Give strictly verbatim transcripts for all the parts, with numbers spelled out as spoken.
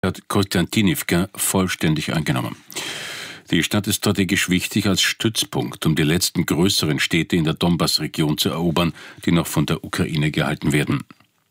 hat Kostantinivka vollständig eingenommen. Die Stadt ist strategisch wichtig als Stützpunkt, um die letzten größeren Städte in der Donbass-Region zu erobern, die noch von der Ukraine gehalten werden.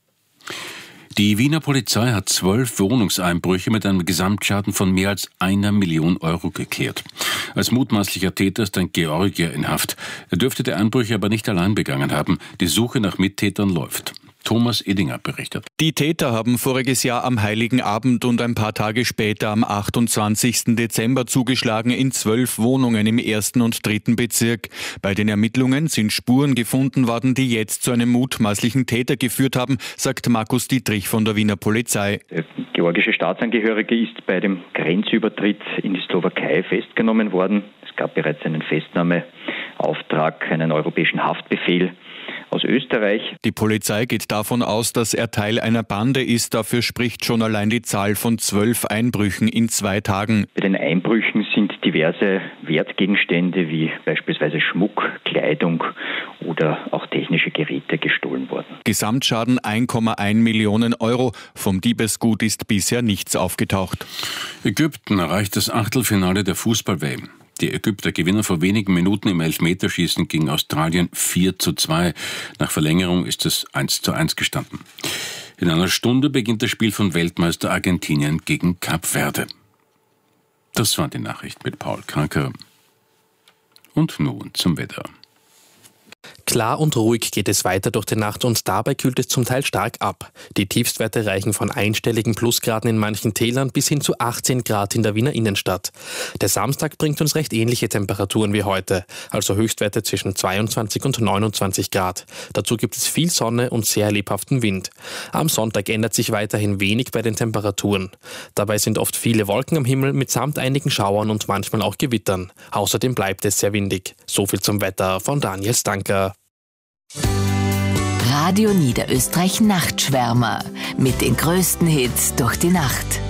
Die Wiener Polizei hat zwölf Wohnungseinbrüche mit einem Gesamtschaden von mehr als einer Million Euro geklärt. Als mutmaßlicher Täter ist ein Georgier in Haft. Er dürfte die Einbrüche aber nicht allein begangen haben. Die Suche nach Mittätern läuft. Thomas Edinger berichtet. Die Täter haben voriges Jahr am Heiligen Abend und ein paar Tage später am achtundzwanzigsten Dezember zugeschlagen in zwölf Wohnungen im ersten und dritten Bezirk. Bei den Ermittlungen sind Spuren gefunden worden, die jetzt zu einem mutmaßlichen Täter geführt haben, sagt Markus Dietrich von der Wiener Polizei. Der georgische Staatsangehörige ist bei dem Grenzübertritt in die Slowakei festgenommen worden. Es gab bereits einen Festnahmeauftrag, einen europäischen Haftbefehl aus Österreich. Die Polizei geht davon aus, dass er Teil einer Bande ist. Dafür spricht schon allein die Zahl von zwölf Einbrüchen in zwei Tagen. Bei den Einbrüchen sind diverse Wertgegenstände wie beispielsweise Schmuck, Kleidung oder auch technische Geräte gestohlen worden. Gesamtschaden ein Komma eins Millionen Euro. Vom Diebesgut ist bisher nichts aufgetaucht. Ägypten erreicht das Achtelfinale der Fußball-W M. Die Ägypter gewinnen vor wenigen Minuten im Elfmeterschießen gegen Australien vier zu zwei. Nach Verlängerung ist es eins zu eins gestanden. In einer Stunde beginnt das Spiel von Weltmeister Argentinien gegen Kap Verde. Das war die Nachricht mit Paul Kranker. Und nun zum Wetter. Klar und ruhig geht es weiter durch die Nacht und dabei kühlt es zum Teil stark ab. Die Tiefstwerte reichen von einstelligen Plusgraden in manchen Tälern bis hin zu achtzehn Grad in der Wiener Innenstadt. Der Samstag bringt uns recht ähnliche Temperaturen wie heute, also Höchstwerte zwischen zweiundzwanzig und neunundzwanzig Grad. Dazu gibt es viel Sonne und sehr lebhaften Wind. Am Sonntag ändert sich weiterhin wenig bei den Temperaturen. Dabei sind oft viele Wolken am Himmel mitsamt einigen Schauern und manchmal auch Gewittern. Außerdem bleibt es sehr windig. So viel zum Wetter von Daniel Stanker. Radio Niederösterreich Nachtschwärmer mit den größten Hits durch die Nacht.